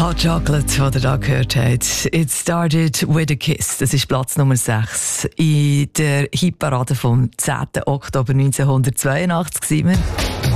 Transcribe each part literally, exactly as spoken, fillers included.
Hot Chocolate, was ihr da gehört habt. It started with a kiss. Das ist Platz Nummer sechs in der Hitparade vom zehnten Oktober neunzehnhundertzweiundachtzig sind wir.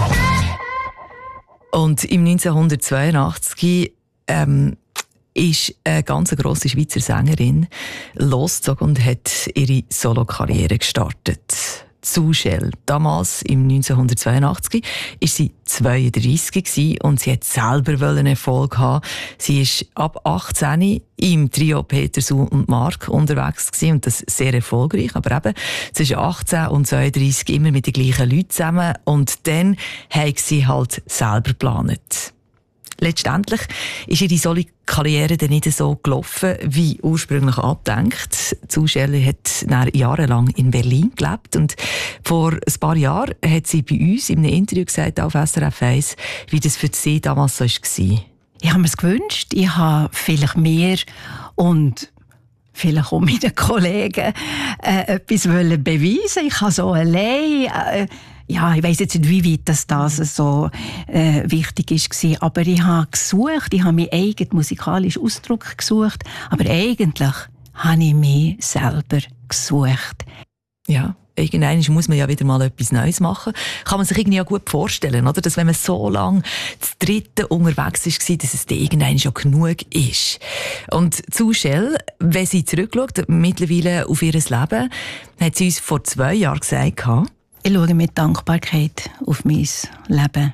Und im neunzehnhundertzweiundachtzig ähm, ist eine ganz grosse Schweizer Sängerin losgezogen und hat ihre Solokarriere gestartet. Zuschell. Damals, im neunzehnhundertzweiundachtzig, war sie zweiunddreissig und sie wollte selber einen Erfolg haben. Sie war ab achtzehn im Trio Peter, Su und Mark unterwegs und das sehr erfolgreich. Aber eben zwischen achtzehn und zweiunddreissig immer mit den gleichen Leuten zusammen. Und dann hat sie halt selber geplant. Letztendlich ist ihre Solo-Karriere dann nicht so gelaufen, wie ursprünglich angedenkt. Zuschelle hat dann jahrelang in Berlin gelebt und vor ein paar Jahren hat sie bei uns in einem Interview gesagt auf S R F eins, wie das für sie damals so war. Ich habe mir es gewünscht. Ich habe vielleicht mehr und vielleicht auch meinen Kollegen äh, etwas beweisen. Ich habe so allein... Äh, Ja, ich weiss jetzt nicht, wie weit das, das so äh, wichtig war, aber ich habe gesucht, ich habe meinen eigenen musikalischen Ausdruck gesucht, aber eigentlich habe ich mich selber gesucht. Ja, irgendwann muss man ja wieder mal etwas Neues machen. Kann man sich irgendwie auch gut vorstellen, oder? Dass wenn man so lange das Dritte unterwegs war, dass es dann irgendwann schon genug ist. Und Zuschell, wenn sie zurückschaut, mittlerweile auf ihr Leben, hat sie uns vor zwei Jahren gesagt, ich schaue mit Dankbarkeit auf mein Leben.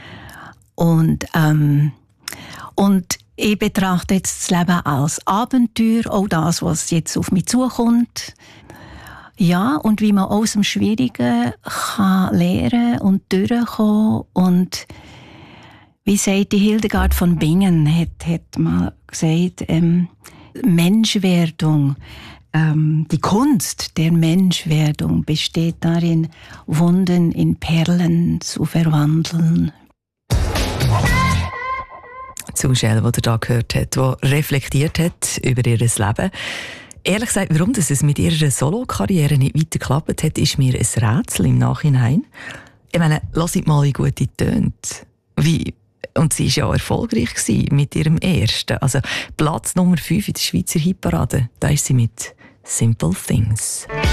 Und, ähm, und ich betrachte jetzt das Leben als Abenteuer, auch das, was jetzt auf mich zukommt. Ja, und wie man aus dem Schwierigen kann lernen und durchkommen. Und wie sagt die Hildegard von Bingen, hat, hat mal gesagt, ähm, Menschwerdung, die Kunst der Menschwerdung besteht darin, Wunden in Perlen zu verwandeln. Zuschell, die ihr da gehört habt, die reflektiert hat über ihr Leben. Ehrlich gesagt, warum dass es mit ihrer Solo-Karriere nicht weiter geklappt hat, ist mir ein Rätsel im Nachhinein. Ich meine, hört mal, wie gut die tönt. Wie... Und sie war ja auch erfolgreich mit ihrem ersten. Also Platz Nummer fünf in der Schweizer Hitparade. Da ist sie mit Simple Things.